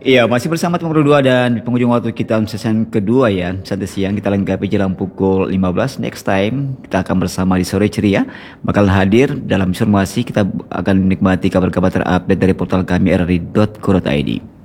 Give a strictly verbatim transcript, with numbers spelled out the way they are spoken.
Iya, masih bersama teman kedua dan di penghujung waktu kita untuk season kedua ya. Santai siang kita lengkapi jelang pukul lima belas. Next time kita akan bersama di sore ceria bakal hadir dalam informasi kita akan menikmati kabar-kabar terupdate dari portal kami r r i titik co titik i d.